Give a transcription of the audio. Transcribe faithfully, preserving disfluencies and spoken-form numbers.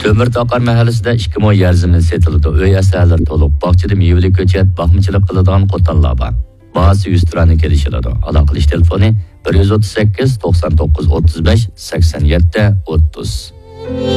Kömür Taqar mahallesida ikki ming yer zamin setildi. Uy eserler to'liq, bog'chada mevali ko'chat, baxmichilik qiladigan qo'tanlar bor. Bahası yuz lirani kelishiladi. Aloqalish telefoni bir yuz o'ttiz sakkiz to'qson to'qqiz o'ttiz besh sakson yetti o'ttiz.